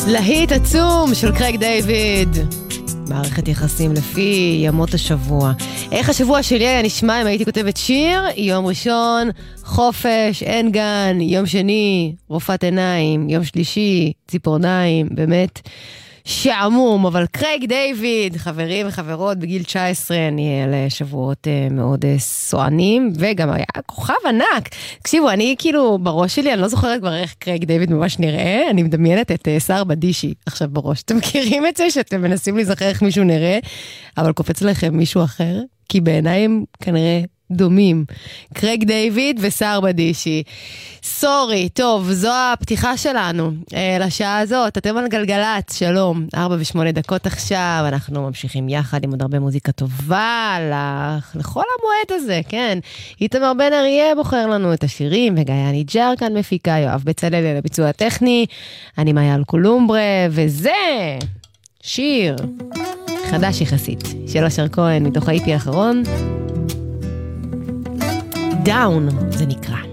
להיט עצום של קרייג דיוויד. מערכת יחסים לפי ימות השבוע. איך השבוע שלי היה נשמע אם הייתי כותבת שיר? יום ראשון, חופש, אין גן. יום שני, רופאת עיניים. יום שלישי, ציפורניים. באמת שעמום. אבל קרייג דיוויד, חברים וחברות, בגיל 19, אני על שבועות מאוד סוענים, וגם היה כוכב ענק. תקשיבו, אני כאילו בראש שלי, אני לא זוכרת כבר איך קרייג דיוויד ממש נראה, אני מדמיינת את שר בדישי עכשיו בראש. אתם מכירים את זה שאתם מנסים להיזכר איך מישהו נראה, אבל קופץ לכם מישהו אחר? כי בעיניים כנראה דומים. קרייג דיוויד ושר בדישי. סורי, טוב, זו הפתיחה שלנו לשעה הזאת. אתם על גלגלץ, שלום. 4:08 עכשיו, אנחנו ממשיכים יחד עם עוד הרבה מוזיקה טובה לכל המועד הזה, כן. איתמר בן אריה בוחר לנו את השירים, וגייני ג'רקן מפיקה, יואב בצלאל לביצוע הטכני, אני מאיה קולומברה, וזה שיר חדש יחסית של אשר כהן מתוך האיפי האחרון. דאון זה נקרא.